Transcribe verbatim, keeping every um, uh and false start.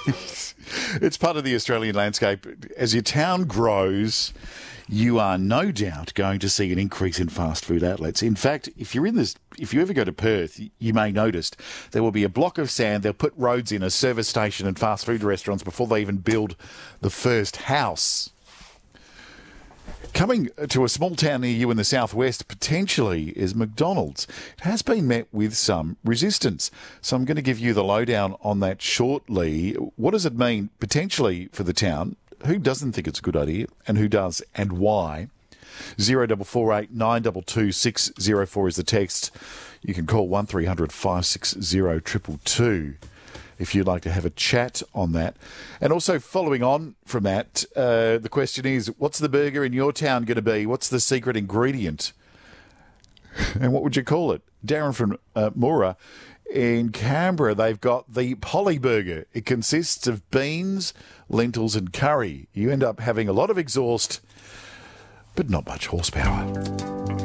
It's part of the Australian landscape. As your town grows, you are no doubt going to see an increase in fast food outlets. In fact, if you're in this, if you ever go to Perth, you may notice there will be a block of sand. They'll put roads in, a service station and fast food restaurants before they even build the first house. Coming to a small town near you in the southwest, potentially, is McDonald's. It has been met with some resistance. So I'm going to give you the lowdown on that shortly. What does it mean, potentially, for the town? Who doesn't think it's a good idea, and who does, and why? Zero double four eight nine two two six zero four is the text. You can call one three hundred five six zero two two two if you'd like to have a chat on that. And also following on from that, uh, the question is, what's the burger in your town going to be? What's the secret ingredient? And what would you call it? Darren from uh, Moora in Canberra, they've got the Polly Burger. It consists of beans, lentils and curry. You end up having a lot of exhaust, but not much horsepower.